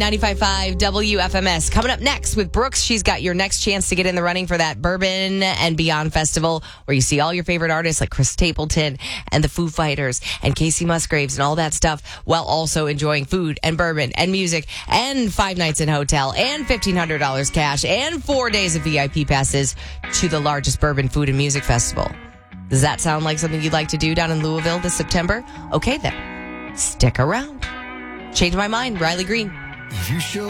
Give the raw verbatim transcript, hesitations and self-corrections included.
ninety-five point five W F M S. Coming up next with Brooks, she's got your next chance to get in the running for that Bourbon and Beyond Festival, where you see all your favorite artists like Chris Stapleton and the Foo Fighters and Casey Musgraves and all that stuff, while also enjoying food and bourbon and music and five nights in hotel and fifteen hundred dollars cash and four days of V I P passes to the largest bourbon food and music festival. Does that sound like something you'd like to do down in Louisville this September? Okay then, stick around. Change my mind, Riley Green. You show